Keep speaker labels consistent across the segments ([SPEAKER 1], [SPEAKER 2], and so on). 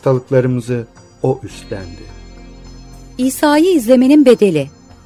[SPEAKER 1] hastalıklarımızı O üstlendi.
[SPEAKER 2] İsa'yı izlemenin bedeli.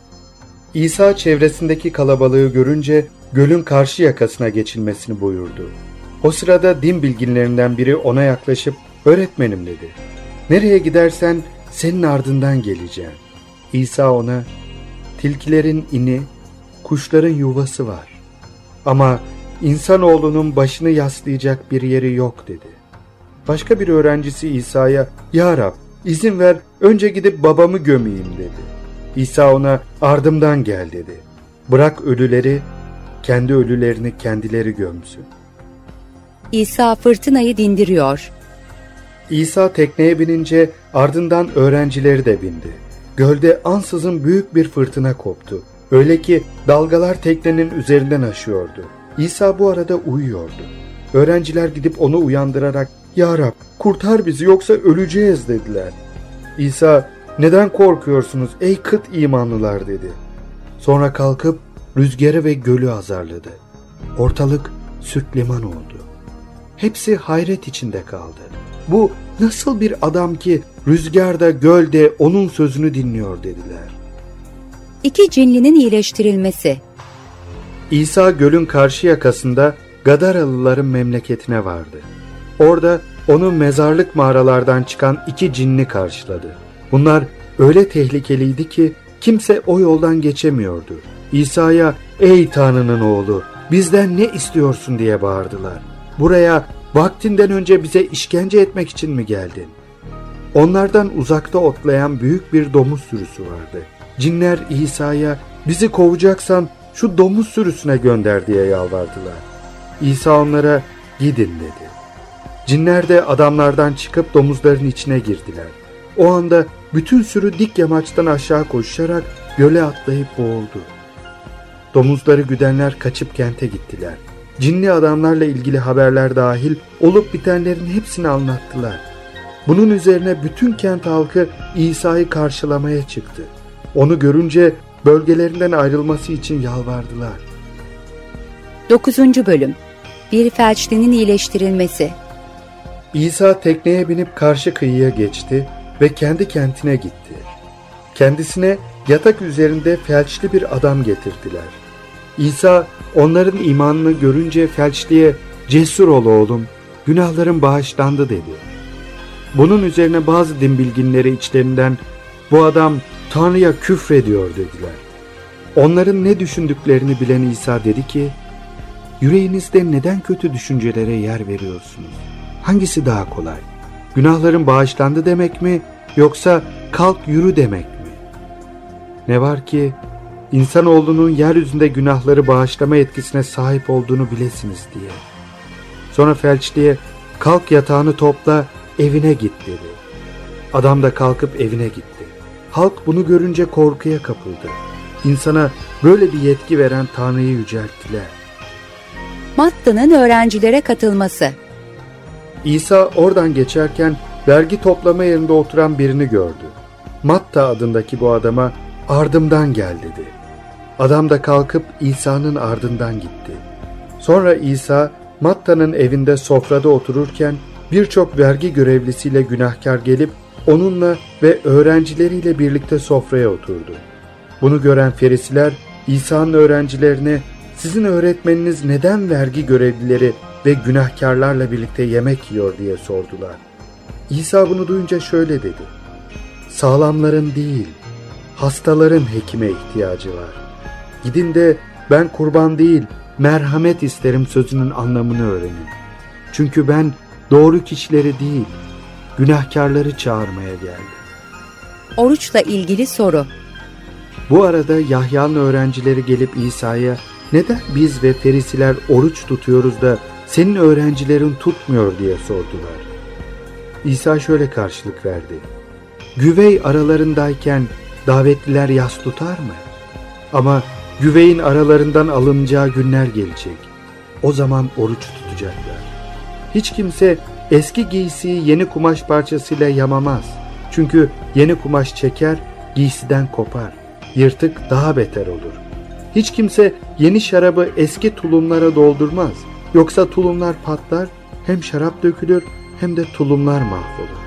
[SPEAKER 1] İsa çevresindeki kalabalığı görünce gölün karşı yakasına geçilmesini buyurdu. O sırada din bilginlerinden biri ona yaklaşıp "Öğretmenim," dedi. "Nereye gidersen senin ardından geleceğim." İsa ona, "Tilkilerin ini, kuşların yuvası var. Ama insanoğlunun başını yaslayacak bir yeri yok," dedi. Başka bir öğrencisi İsa'ya, "Ya Rab, izin ver önce gidip babamı gömeyim," dedi. İsa ona, "Ardımdan gel," dedi. "Bırak ölüleri, kendi ölülerini kendileri gömsün."
[SPEAKER 2] İsa fırtınayı dindiriyor.
[SPEAKER 1] İsa tekneye binince ardından öğrencileri de bindi. Gölde ansızın büyük bir fırtına koptu. Öyle ki dalgalar teknenin üzerinden aşıyordu. İsa bu arada uyuyordu. Öğrenciler gidip onu uyandırarak, "Ya Rab, kurtar bizi yoksa öleceğiz," dediler. İsa, "Neden korkuyorsunuz ey kıt imanlılar," dedi. Sonra kalkıp rüzgarı ve gölü azarladı. Ortalık süt liman oldu. Hepsi hayret içinde kaldı. "Bu nasıl bir adam ki rüzgarda, gölde onun sözünü dinliyor," dediler.
[SPEAKER 2] 2 cinlinin iyileştirilmesi.
[SPEAKER 1] İsa gölün karşı yakasında Gadaralıların memleketine vardı. Orada onu mezarlık mağaralardan çıkan 2 cinni karşıladı. Bunlar öyle tehlikeliydi ki kimse o yoldan geçemiyordu. İsa'ya, "Ey Tanrı'nın oğlu, bizden ne istiyorsun?" diye bağırdılar. "Buraya vaktinden önce bize işkence etmek için mi geldin?" Onlardan uzakta otlayan büyük bir domuz sürüsü vardı. Cinler İsa'ya, "Bizi kovacaksan şu domuz sürüsüne gönder," diye yalvardılar. İsa onlara, "Gidin," dedi. Cinler de adamlardan çıkıp domuzların içine girdiler. O anda bütün sürü dik yamaçtan aşağı koşarak göle atlayıp boğuldu. Domuzları güdenler kaçıp kente gittiler. Cinli adamlarla ilgili haberler dahil olup bitenlerin hepsini anlattılar. Bunun üzerine bütün kent halkı İsa'yı karşılamaya çıktı. Onu görünce bölgelerinden ayrılması için yalvardılar.
[SPEAKER 2] 9. Bölüm. Bir felçlinin iyileştirilmesi.
[SPEAKER 1] İsa tekneye binip karşı kıyıya geçti ve kendi kentine gitti. Kendisine yatak üzerinde felçli bir adam getirdiler. İsa onların imanını görünce felçliye, "Cesur ol oğlum, günahların bağışlandı," dedi. Bunun üzerine bazı din bilginleri içlerinden, "Bu adam Tanrı'ya küfrediyor," dediler. Onların ne düşündüklerini bilen İsa dedi ki, "Yüreğinizde neden kötü düşüncelere yer veriyorsunuz? Hangisi daha kolay? Günahların bağışlandı demek mi, yoksa kalk yürü demek mi? Ne var ki insanoğlunun yeryüzünde günahları bağışlama etkisine sahip olduğunu bilesiniz," diye. Sonra felçliye, "Kalk yatağını topla, evine git," dedi. Adam da kalkıp evine gitti. Halk bunu görünce korkuya kapıldı. İnsana böyle bir yetki veren Tanrı'yı yücelttiler.
[SPEAKER 2] Matta'nın öğrencilere katılması.
[SPEAKER 1] İsa oradan geçerken vergi toplama yerinde oturan birini gördü. Matta adındaki bu adama, "Ardımdan gel," dedi. Adam da kalkıp İsa'nın ardından gitti. Sonra İsa Matta'nın evinde sofrada otururken birçok vergi görevlisiyle günahkar gelip onunla ve öğrencileriyle birlikte sofraya oturdu. Bunu gören Ferisiler İsa'nın öğrencilerine, "Sizin öğretmeniniz neden vergi görevlileri ve günahkarlarla birlikte yemek yiyor?" diye sordular. İsa bunu duyunca şöyle dedi: "Sağlamların değil, hastaların hekime ihtiyacı var. Gidin de ben kurban değil, merhamet isterim sözünün anlamını öğrenin. Çünkü ben doğru kişileri değil, günahkarları çağırmaya geldim."
[SPEAKER 2] Oruçla ilgili soru.
[SPEAKER 1] Bu arada Yahya'nın öğrencileri gelip İsa'ya, "Neden biz ve Ferisiler oruç tutuyoruz da senin öğrencilerin tutmuyor?" diye sordular. İsa şöyle karşılık verdi: "Güvey aralarındayken davetliler yas tutar mı? Ama güveyin aralarından alınacağı günler gelecek. O zaman oruç tutacaklar. Hiç kimse eski giysiyi yeni kumaş parçasıyla yamamaz. Çünkü yeni kumaş çeker, giysiden kopar. Yırtık daha beter olur. Hiç kimse yeni şarabı eski tulumlara doldurmaz. Yoksa tulumlar patlar, hem şarap dökülür hem de tulumlar mahvolur.